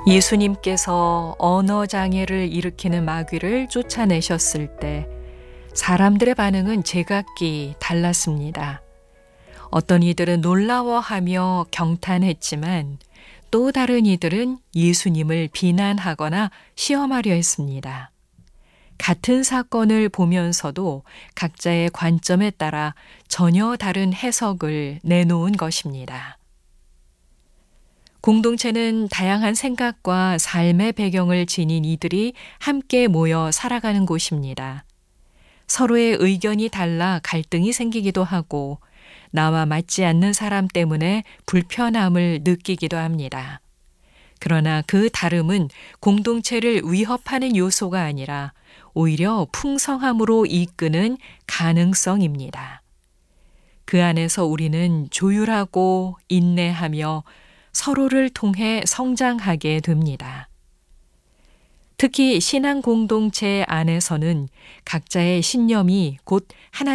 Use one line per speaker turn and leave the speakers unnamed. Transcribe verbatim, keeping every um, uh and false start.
예수님께서 언어 장애를 일으키는 마귀를 쫓아내셨을 때 사람들의 반응은 제각기 달랐습니다. 어떤 이들은 놀라워하며 경탄했지만 또 다른 이들은 예수님을 비난하거나 시험하려 했습니다. 같은 사건을 보면서도 각자의 관점에 따라 전혀 다른 해석을 내놓은 것입니다. 공동체는 다양한 생각과 삶의 배경을 지닌 이들이 함께 모여 살아가는 곳입니다. 서로의 의견이 달라 갈등이 생기기도 하고 나와 맞지 않는 사람 때문에 불편함을 느끼기도 합니다. 그러나 그 다름은 공동체를 위협하는 요소가 아니라 오히려 풍성함으로 이끄는 가능성입니다. 그 안에서 우리는 조율하고 인내하며 서로를 통해 성장하게 됩니다. 특히 신앙 공동체 안에서는 각자의 신념이 곧 하나님의